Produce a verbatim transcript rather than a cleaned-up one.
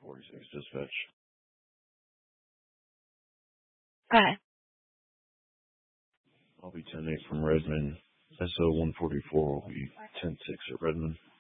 forty-six dispatch. Okay. I'll be ten eight from Redmond. S O one forty-four will be ten six at Redmond.